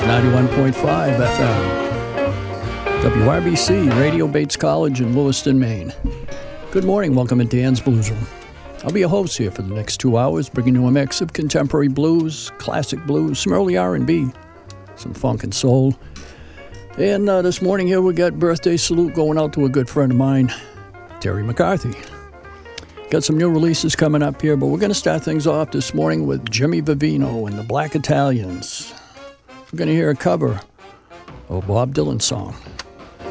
91.5 FM. WRBC, Radio Bates College in Lewiston, Maine. Good morning, welcome to Dan's Blues Room. I'll be your host here for the next 2 hours, bringing you a mix of contemporary blues, classic blues, some early R&B, some funk and soul. And this morning here we got birthday salute going out to a good friend of mine, Terry McCarthy. Got some new releases coming up here, but we're going to start things off this morning with Jimmy Vivino and the Black Italians. We're going to hear a cover of a Bob Dylan song.